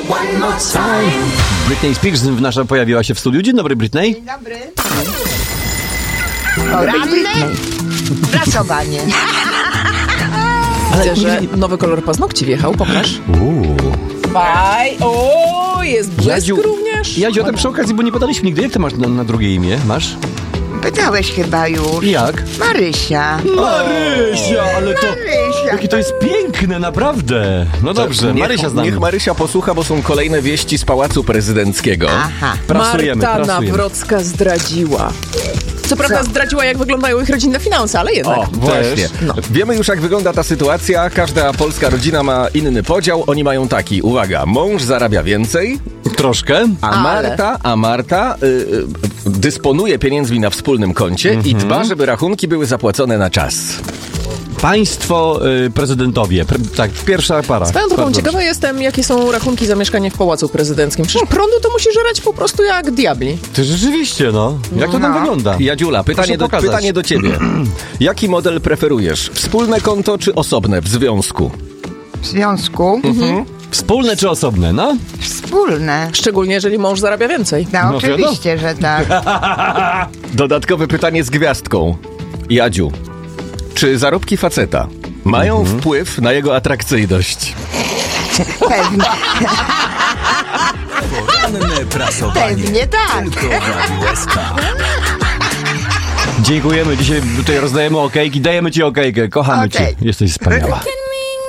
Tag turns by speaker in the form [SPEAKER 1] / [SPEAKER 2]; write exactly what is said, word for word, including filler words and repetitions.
[SPEAKER 1] One more time.
[SPEAKER 2] Britney Spears nasza pojawiła się w studiu. Dzień dobry, Britney.
[SPEAKER 3] Dzień dobry. Poranne prasowanie.
[SPEAKER 4] Widzę, że nowy kolor paznokci wjechał, pokaż.
[SPEAKER 2] Uuu.
[SPEAKER 4] Faj, o, jest błysk
[SPEAKER 2] Jadziu,
[SPEAKER 4] również.
[SPEAKER 2] Jadziu, a tak przy okazji, bo nie podaliśmy nigdy. Jak ty masz na, na drugie imię? Masz?
[SPEAKER 3] Pytałeś chyba już.
[SPEAKER 2] Jak?
[SPEAKER 3] Marysia.
[SPEAKER 2] Marysia, ale to...
[SPEAKER 3] Marysia.
[SPEAKER 2] Jakie to jest piękne, naprawdę. No dobrze,
[SPEAKER 5] niech,
[SPEAKER 2] Marysia z nami.
[SPEAKER 5] Niech Marysia posłucha, bo są kolejne wieści z Pałacu Prezydenckiego.
[SPEAKER 3] Aha.
[SPEAKER 2] Prasujemy,
[SPEAKER 4] Marta
[SPEAKER 2] prasujemy.
[SPEAKER 4] Nawrocka zdradziła. Co prawda zdradziła, jak wyglądają ich rodzinne finanse, ale jednak.
[SPEAKER 5] O, właśnie.
[SPEAKER 2] Też.
[SPEAKER 4] No.
[SPEAKER 5] Wiemy już, jak wygląda ta sytuacja. Każda polska rodzina ma inny podział. Oni mają taki, uwaga, mąż zarabia więcej,
[SPEAKER 2] Troszkę.
[SPEAKER 5] a
[SPEAKER 4] Ale.
[SPEAKER 5] Marta, a Marta y, y, dysponuje pieniędzmi na wspólnym koncie i dba, żeby rachunki były zapłacone na czas.
[SPEAKER 2] Państwo y, prezydentowie. Pre, tak, pierwsza para.
[SPEAKER 4] Swoją drogą,
[SPEAKER 2] Bardzo
[SPEAKER 4] ciekawa jestem, jakie są rachunki za mieszkanie w Pałacu Prezydenckim. Przecież prądu to musi żerać po prostu jak diabli.
[SPEAKER 2] Ty rzeczywiście, no. Jak to tam
[SPEAKER 3] No.
[SPEAKER 2] wygląda?
[SPEAKER 5] Jadziula, pytanie do,
[SPEAKER 2] pokazać.
[SPEAKER 5] pytanie do ciebie. Jaki model preferujesz? Wspólne konto czy osobne w związku?
[SPEAKER 3] W związku
[SPEAKER 2] Wspólne czy osobne, no?
[SPEAKER 3] wspólne.
[SPEAKER 4] Szczególnie, jeżeli mąż zarabia więcej.
[SPEAKER 3] No,
[SPEAKER 2] No
[SPEAKER 3] oczywiście, że tak.
[SPEAKER 5] Dodatkowe pytanie z gwiazdką. Jadziu, czy zarobki faceta mają wpływ na jego atrakcyjność?
[SPEAKER 3] Pewnie,
[SPEAKER 1] Poranne prasowanie.
[SPEAKER 3] pewnie tak.
[SPEAKER 1] Tylko w Radiu S K.
[SPEAKER 2] Dziękujemy. Dzisiaj tutaj rozdajemy okejki. Dajemy ci okejkę. Kochamy
[SPEAKER 3] Okej.
[SPEAKER 2] cię. Jesteś wspaniała.